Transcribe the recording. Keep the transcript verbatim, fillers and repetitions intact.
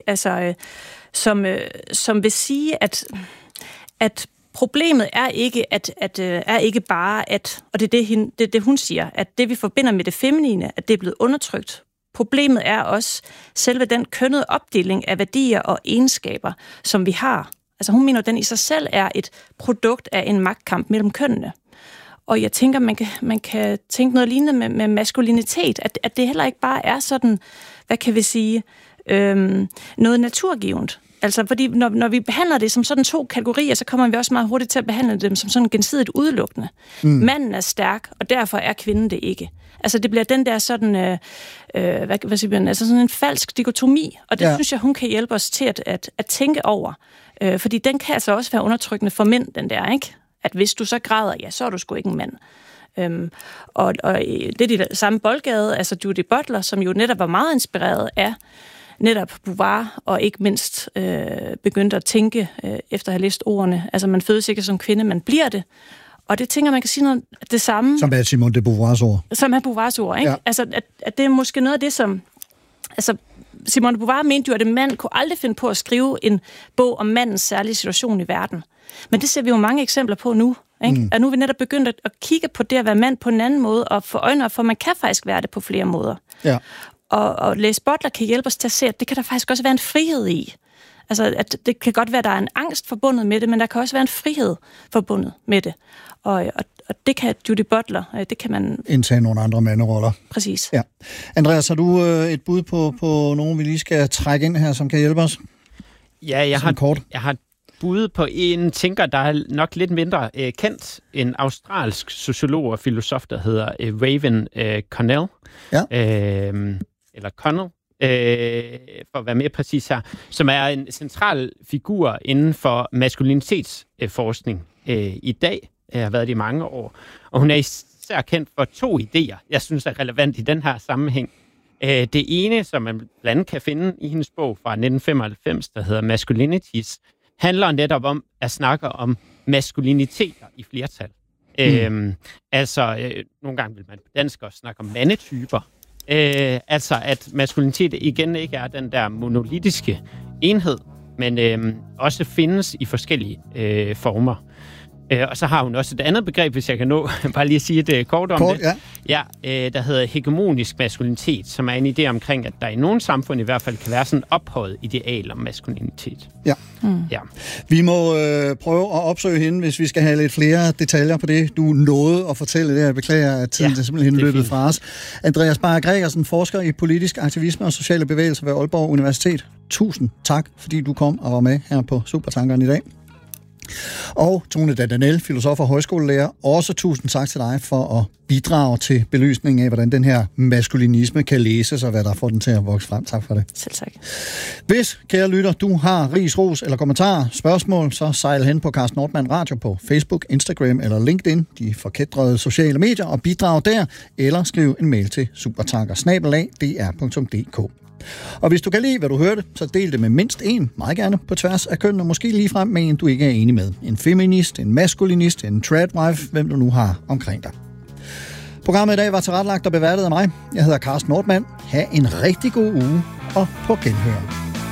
Altså, øh, som, øh, som vil sige, at, at problemet er ikke, at, at, øh, er ikke bare, at, og det er det, hende, det er det, hun siger, at det, vi forbinder med det feminine, at det er blevet undertrykt. Problemet er også selve den kønnede opdeling af værdier og egenskaber, som vi har. Altså hun mener, at den i sig selv er et produkt af en magtkamp mellem kønnene. Og jeg tænker, man kan, man kan tænke noget lignende med, med maskulinitet, at, at det heller ikke bare er sådan, hvad kan vi sige, øhm, noget naturgivent. Altså, fordi når, når vi behandler det som sådan to kategorier, så kommer vi også meget hurtigt til at behandle dem som sådan gensidigt udelukkende. Mm. Manden er stærk, og derfor er kvinden det ikke. Altså, det bliver den der sådan, øh, øh, hvad, hvad siger man, altså sådan en falsk dikotomi, og det ja. synes jeg, hun kan hjælpe os til at, at, at tænke over. Øh, fordi den kan altså også være undertrykkende for mænd, den der, ikke? At hvis du så græder, ja, så er du sgu ikke en mand. Øhm, og, og det er de samme boldgade, altså Judith Butler, som jo netop var meget inspireret af netop Beauvoir, og ikke mindst øh, begyndte at tænke, øh, efter at have læst ordene, altså man fødes ikke som kvinde, man bliver det. Og det tænker man kan sige noget det samme. Som er Simone de Beauvoirs ord. Som er Beauvoirs ord, ikke? Ja. Altså, at, at det er måske noget af det, som... Altså, Simone de Beauvoir mente jo, at en mand kunne aldrig finde på at skrive en bog om mandens særlige situation i verden. Men det ser vi jo mange eksempler på nu. Ikke? Mm. At nu er vi netop begyndt at kigge på det at være mand på en anden måde, og få øjne op for, man kan faktisk være det på flere måder. Ja. Og, og Læs Butler kan hjælpe os til at se, at det kan der faktisk også være en frihed i. Altså, at det kan godt være, at der er en angst forbundet med det, men der kan også være en frihed forbundet med det. Og, og, og det kan Judith Butler, det kan man... indtage nogle andre manderoller. Præcis. Ja. Andreas, har du øh, et bud på, på nogen, vi lige skal trække ind her, som kan hjælpe os? Ja, jeg har, kort. jeg har bud på en tænker, der er nok lidt mindre øh, kendt. En australsk sociolog og filosof, der hedder øh, Raven øh, Connell. Ja. Øh, eller Connell. Øh, for at være mere præcis her, som er en central figur inden for maskulinitetsforskning øh, i dag. Jeg har været det i mange år. Og hun er især kendt for to idéer, jeg synes er relevant i den her sammenhæng. Øh, det ene, som man blandt andet kan finde i hendes bog fra nitten femoghalvfems, der hedder Masculinities, handler netop om at snakke om maskuliniteter i flertal. Mm. Øh, altså, øh, nogle gange vil man på dansk også snakke om mandetyper. Øh, altså, at maskulinitet igen ikke er den der monolitiske enhed, men øh, også findes i forskellige øh, former. Øh, og så har hun også et andet begreb, hvis jeg kan nå, bare lige at sige det kort om kort, det. Ja. Ja, øh, der hedder hegemonisk maskulinitet, som er en idé omkring, at der i nogle samfund i hvert fald kan være sådan en ophøjet ideal om maskulinitet. Ja. Mm. ja. Vi må øh, prøve at opsøge hende, hvis vi skal have lidt flere detaljer på det, du nåede at fortælle det. Jeg beklager, at tiden ja, er simpelthen er løbet fra os. Andreas Bayer Gregersen, forsker i politisk aktivisme og sociale bevægelser ved Aalborg Universitet. Tusind tak, fordi du kom og var med her på Supertankeren i dag. Og Tone Danel, filosof og højskolelærer, også tusind tak til dig for at bidrage til belysningen af, hvordan den her maskulinisme kan læses, og hvad der får den til at vokse frem. Tak for det. Selv tak. Hvis, kære lytter, du har ris, ros eller kommentarer, spørgsmål, så sejl hen på Carsten Nordmann Radio på Facebook, Instagram eller LinkedIn, de forkædrede sociale medier, og bidrag der, eller skriv en mail til supertanker snabel-a d r punktum d k. Og hvis du kan lide, hvad du hørte, så del det med mindst en, meget gerne på tværs af køn, og måske ligefrem med en, du ikke er enig med. En feminist, en maskulinist, en tradwife, hvem du nu har omkring dig. Programmet i dag var tilrettelagt og beværtet af mig. Jeg hedder Carsten Nordmann. Ha' en rigtig god uge, og på genhør.